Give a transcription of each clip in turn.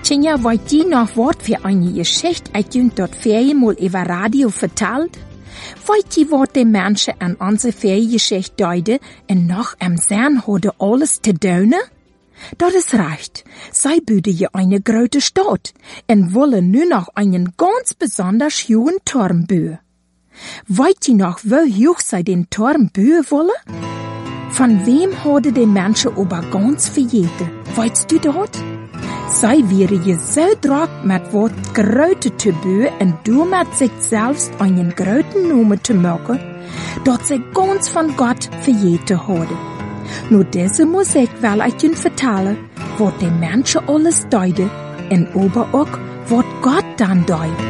Tja, weet je nog wat für eine Geschichte ich uns dort Ferien mal über Radio vertellt? Weet je wat die Menschen an onze Feriengeschichte deuten en noch am Sehen hadden alles te doen? Dat is recht. Zij bouwden je eine grote Stadt en wollen nu noch einen ganz besonders hohen Turm bouwen. Weet je noch, wie hoch zij den Turm bouwen wollen? Von wem hadden die Menschen aber ganz vergeten? Weißt du dat? Zij wären je so drauf mit wat grote te bouwen en damit sich selbst einen groten Namen te maken, dat sie ganz von Gott vergeten hadden. Nu deze Musik will ich Ihnen vertellen, wat die Menschen alles deuten en aber auch, wat Gott dann deut.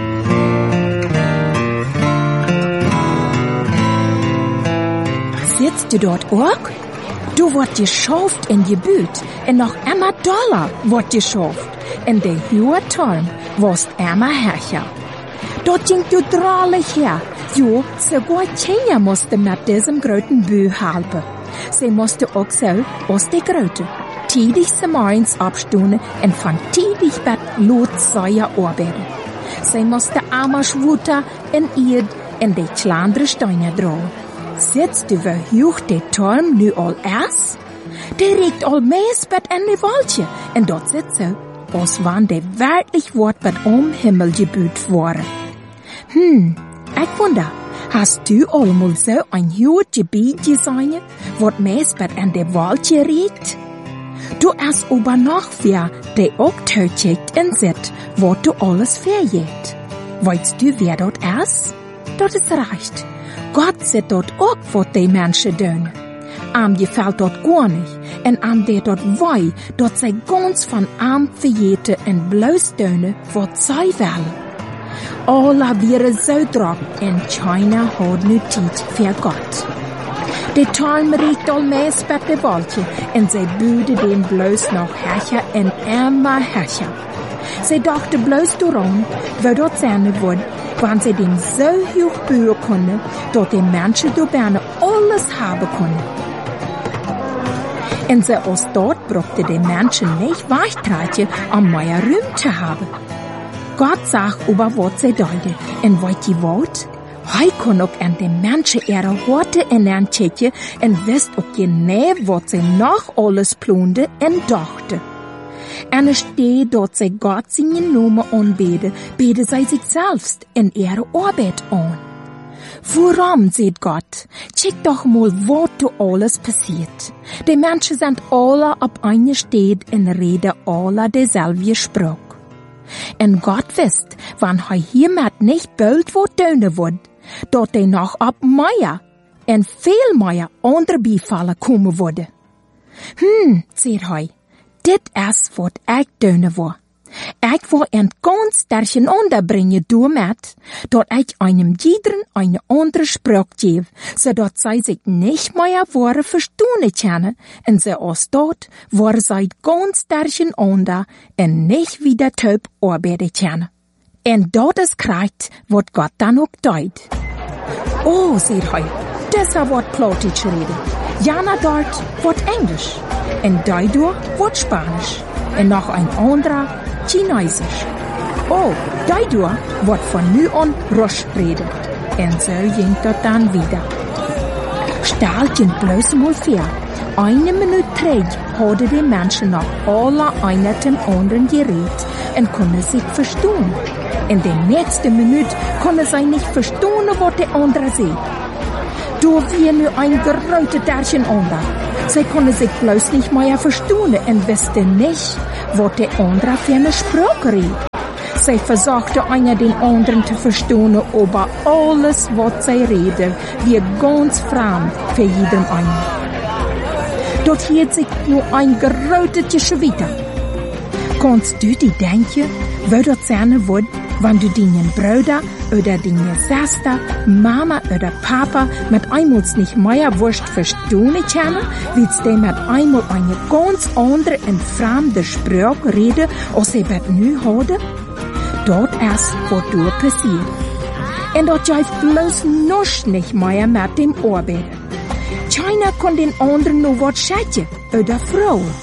Sitzt du dort auch? Du wird geschafft in gebüht, en noch immer doller wird geschafft, en der hohe Turm wirst immer herrscher. Dort ging du drahlich her, jo, sogar Kenia musste mit diesem großen Bü helfen. Sie musste auch so aus der Grote, tidig zum Morgens abstunden und von tidig bet Lotseier arbeiten. Sie musste armer Schwutter in Erd in die kleinere Steine drauen. Sitzt du, wie hoch der Turm nu all ist? Der regt all mees bet in die Waldje, und dort sitzt so, als wann der wirklich Wort bet Himmel gebüht worden. Ich wonder, hast du allmal so ein hohes Gebiet gesehen, wat mees bet in die Waldje regt? Du hast aber noch wer, der auch tötet und sieht, wat du alles verjeht. Weißt du, wer dort ist? Dort ist recht. Gott sieht dort auch, wat die Menschen tun. Am gefällt dort gar nicht, en am der dort wei, dort sei ganz von arm verjete en bloß tun, wat sei wollen. Alla wäre so drauf, en China hat nu Zeit für Gott. Der Turm riecht all mees bei der Waldje, en sie büde den bloß noch herrscher en immer herrscher. Sie dachte bloß daran, wo dort sein wird, wann sie den so hoch bauen können, dass die Menschen da gerne alles haben können. Und so aus dort brauchte die Menschen nicht Weichtreitje, um mehr Raum zu haben. Gott sagt aber, was sie deuten, und wollt ihr was? Hij kon ook aan de mensen ihre Worte in een tjetje en wist ook genau, wat sie noch alles plunde en dachte. En er steht, dat sie Gott seinen Namen anbeten, beten sie sich selbst in ihre Arbeit an. Warum, sagt Gott? Check doch mal, was da alles passiert. Die Menschen sind alle auf einer Stadt und reden alle dieselbe Sprache. En Gott wisst, wann er hiermit nicht bald wat tun wird, dat er noch ab mehr en veel mehr andere Beifallen kommen würde. Sagt er, dit is wat ich tun will. Ich will ein ganz derchen unterbringen damit, dat ich einem jeden eine andere Sprache gebe, sodat sie sich nicht mehr wahre verstehen können, und sie aus dort, wo sie ganz derchen unter und nicht wieder taub arbeiten können. Und dort ist kriegt, wat Gott dann auch deut. Oh, sagt er, das ist wat Plattdeutsch reden. Jana dort wat Englisch. Und dadurch wat Spanisch. Und noch ein anderer Chinesisch. Oh, dadurch wat von nu an Russisch reden. Und so ging das dann wieder. Stellt bloß mal vor, eine Minute träg hadden die Menschen noch alle einer dem anderen geredet und konnten sich verstehen. In der nächsten Minute konnten sie nicht verstehen, was der andere sagt. Da wir nur ein geröte Därchen unter. Sie konnten sich bloß nicht mehr verstehen und wussten nicht, was der andere für eine Sprache redet. Sie versuchte einer den anderen zu verstehen, aber alles, was sie reden, wird ganz fremd für jeden einen. Dort hielt sich nur ein gerötetes Gewitter. Kannst du dir denken, wo das sein wird, wenn du deinen Bruder oder deine Schwester, Mama oder Papa mit einmal nicht mehr wurscht verstehen können, willst du mit einmal eine ganz andere und fremde Sprache reden, als sie bei nu haben? Dort ist, was da passiert. Und dort jäuft bloß noch nicht mehr mit dem Arbeiten. China kann den anderen noch was schätzen oder Frauen.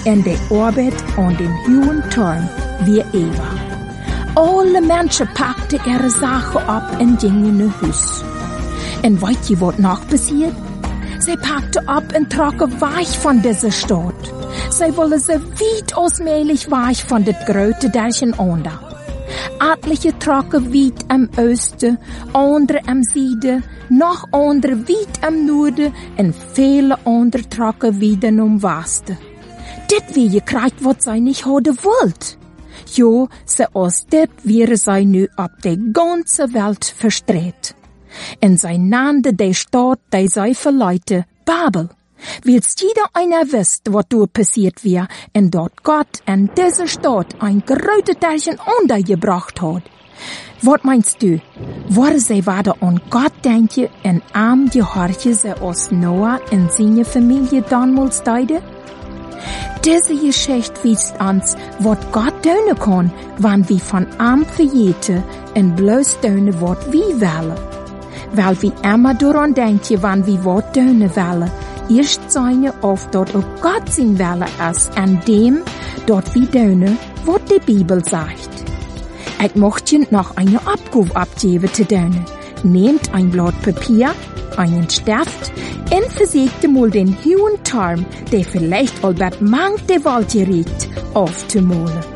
en de Arbeit an den hohen Turm wie Eva. Alle Menschen packten ihre Sachen ab en gingen naar huis. En weet je wat nog passiert? Sie packten ab en trokken weg von dieser Stadt. Sie wollen so weit ausmählich weg von det grote Durcheinander. Etliche trokken weit am Osten, andere am Süden, noch andere weit am Norden en viele andere trokken wieder am Westen. Dit wie je krijgt wat zij niet hadden wollt. Jo, zoals dit wäre zij nu op de ganze Welt verstreut. En zij nannte de Stadt, die zij verleite, Babel. Willst jeder einer wisst, wat du passiert wär, en dort Gott an diese Stadt ein grote Durcheinander gebracht hat. Wat meinst du? Waar zij waren an Gott denken en arm gehorchen ze als Noah en seine Familie damals deide? Diese Geschichte weist uns, wat Gott tun kann, wann wir von arm verjeten en bloß tun, wat wir wollen. Weil wir immer daran denken, wann wir wat tun wollen, erst seine auf dort auch Gott sein Wille ist, an dem, dort wir tun, wat die Bibel sagt. Ich möchte noch eine Abgabe abgeben zu tun. Nehmt ein Blatt Papier, einen Stift und versägt mal den hohen Turm, der vielleicht albert mangt der Wald gerät, aufzumalen.